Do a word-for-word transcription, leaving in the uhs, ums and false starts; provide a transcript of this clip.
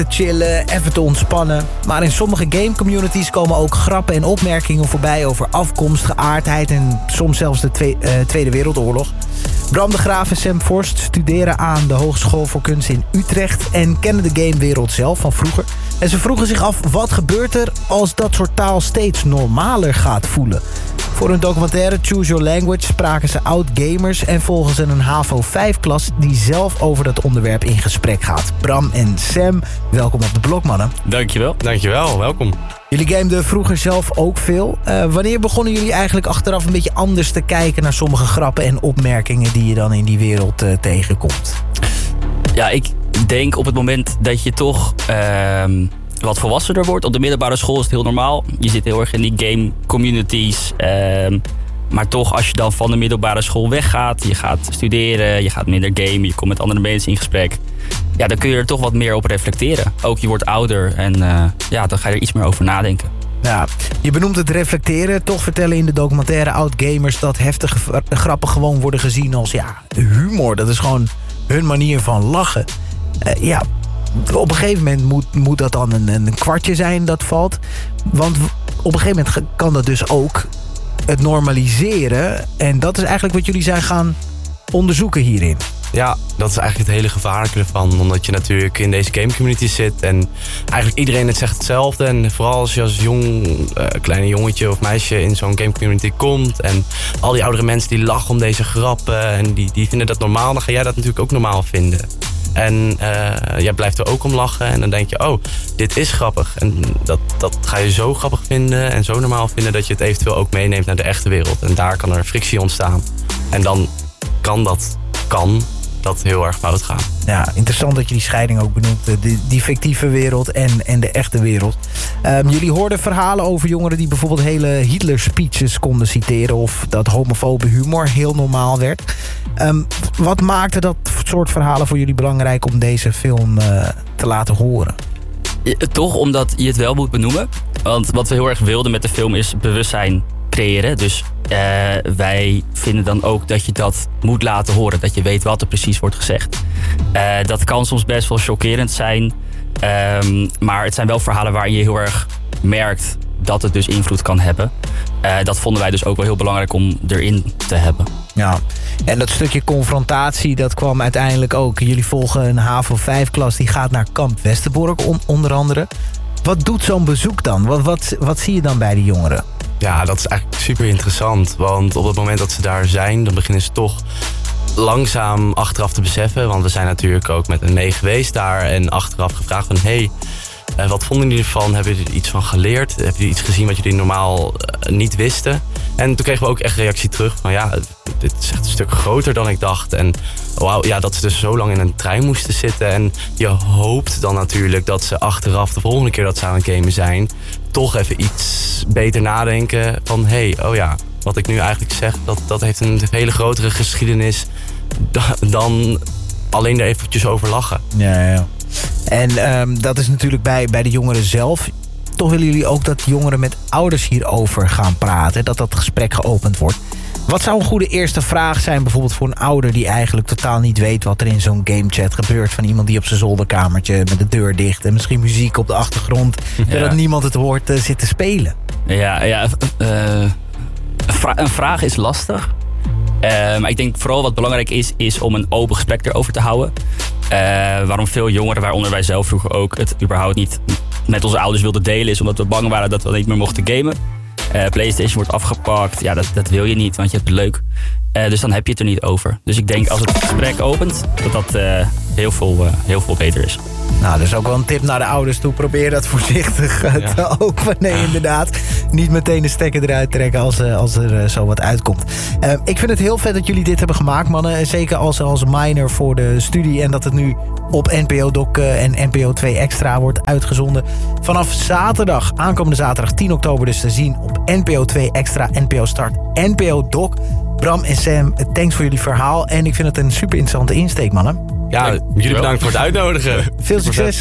te chillen, even te ontspannen. Maar in sommige game communities komen ook grappen en opmerkingen voorbij over afkomst, geaardheid en soms zelfs de twe- uh, Tweede Wereldoorlog. Bram de Graaf en Sam Forst studeren aan de Hogeschool voor Kunst in Utrecht en kennen de gamewereld zelf van vroeger. En ze vroegen zich af, wat gebeurt er als dat soort taal steeds normaler gaat voelen? Voor hun documentaire Choose Your Language spraken ze oud-gamers en volgen ze een H A V O vijf klas die zelf over dat onderwerp in gesprek gaat. Bram en Sam, welkom op de blok, mannen. Dankjewel. Dankjewel, welkom. Jullie gameden vroeger zelf ook veel. Uh, wanneer begonnen jullie eigenlijk achteraf een beetje anders te kijken naar sommige grappen en opmerkingen die je dan in die wereld uh, tegenkomt? Ja, ik denk op het moment dat je toch uh, wat volwassener wordt. Op de middelbare school is het heel normaal. Je zit heel erg in die game communities. Uh, maar toch, als je dan van de middelbare school weggaat, je gaat studeren, je gaat minder gamen, je komt met andere mensen in gesprek. Ja, dan kun je er toch wat meer op reflecteren. Ook je wordt ouder en uh, ja, dan ga je er iets meer over nadenken. Ja, je benoemt het reflecteren. Toch vertellen in de documentaire oud-gamers dat heftige grappen gewoon worden gezien als ja, humor. Dat is gewoon hun manier van lachen. Uh, ja, op een gegeven moment moet, moet dat dan een, een kwartje zijn dat valt. Want op een gegeven moment kan dat dus ook het normaliseren. En dat is eigenlijk wat jullie zijn gaan onderzoeken hierin. Ja, dat is eigenlijk het hele gevaarlijke ervan. Omdat je natuurlijk in deze game community zit. En eigenlijk iedereen het zegt hetzelfde. En vooral als je als jong, uh, kleine jongetje of meisje in zo'n game community komt. En al die oudere mensen die lachen om deze grappen. En die, die vinden dat normaal. Dan ga jij dat natuurlijk ook normaal vinden. En uh, jij blijft er ook om lachen. En dan denk je, oh, dit is grappig. En dat, dat ga je zo grappig vinden en zo normaal vinden dat je het eventueel ook meeneemt naar de echte wereld. En daar kan er frictie ontstaan. En dan kan dat, kan dat heel erg fout gaan. Ja, interessant dat je die scheiding ook benoemt. Die, die fictieve wereld en, en de echte wereld. Um, jullie hoorden verhalen over jongeren die bijvoorbeeld hele Hitler-speeches konden citeren. Of dat homofobe humor heel normaal werd. Um, wat maakte dat soort verhalen voor jullie belangrijk om deze film uh, te laten horen? Ja, toch omdat je het wel moet benoemen. Want wat we heel erg wilden met de film is bewustzijn creëren. Dus uh, wij vinden dan ook dat je dat moet laten horen. Dat je weet wat er precies wordt gezegd. Uh, dat kan soms best wel chockerend zijn. Um, maar het zijn wel verhalen waar je heel erg merkt dat het dus invloed kan hebben. Uh, dat vonden wij dus ook wel heel belangrijk om erin te hebben. Ja, en dat stukje confrontatie, dat kwam uiteindelijk ook. Jullie volgen een H A V O vijf klas die gaat naar kamp Westerbork on, onder andere. Wat doet zo'n bezoek dan? Wat, wat, wat zie je dan bij die jongeren? Ja, dat is eigenlijk super interessant. Want op het moment dat ze daar zijn, dan beginnen ze toch langzaam achteraf te beseffen. Want we zijn natuurlijk ook met een mee geweest daar en achteraf gevraagd van hey, uh, wat vonden jullie ervan? Hebben jullie er iets van geleerd? Hebben jullie iets gezien wat jullie normaal uh, niet wisten? En toen kregen we ook echt reactie terug van ja, dit is echt een stuk groter dan ik dacht. En wauw, ja, dat ze dus zo lang in een trein moesten zitten. En je hoopt dan natuurlijk dat ze achteraf de volgende keer dat ze aan het gamen zijn toch even iets beter nadenken van hé, hey, oh ja, wat ik nu eigenlijk zeg, dat, dat heeft een hele grotere geschiedenis dan alleen er eventjes over lachen. Ja, ja. En um, dat is natuurlijk bij, bij de jongeren zelf. Toch willen jullie ook dat jongeren met ouders hierover gaan praten, dat dat gesprek geopend wordt. Wat zou een goede eerste vraag zijn bijvoorbeeld voor een ouder die eigenlijk totaal niet weet wat er in zo'n gamechat gebeurt, van iemand die op zijn zolderkamertje met de deur dicht en misschien muziek op de achtergrond, ja, dat niemand het hoort uh, zit te spelen? Ja, ja uh, een, vra- een vraag is lastig. Uh, maar ik denk vooral wat belangrijk is, is om een open gesprek erover te houden. Uh, waarom veel jongeren, waaronder wij zelf vroeger ook, het überhaupt niet met onze ouders wilden delen, is omdat we bang waren dat we niet meer mochten gamen. Uh, PlayStation wordt afgepakt, ja, dat, dat wil je niet, want je hebt het leuk. Uh, dus dan heb je het er niet over. Dus ik denk als het gesprek opent, dat dat uh, heel, veel, uh, heel veel beter is. Nou, dat is ook wel een tip naar de ouders toe. Probeer dat voorzichtig uh, ja. te openen, nee, inderdaad. Niet meteen de stekker eruit trekken als, uh, als er uh, zo wat uitkomt. Uh, ik vind het heel vet dat jullie dit hebben gemaakt, mannen. Zeker als, als minor voor de studie. En dat het nu op N P O Doc uh, en N P O twee Extra wordt uitgezonden. Vanaf zaterdag, aankomende zaterdag tien oktober dus te zien op N P O twee Extra, N P O Start, N P O Doc. Bram en Sam, thanks voor jullie verhaal. En ik vind het een super interessante insteek, mannen. Ja, jullie bedankt voor het uitnodigen. Veel succes.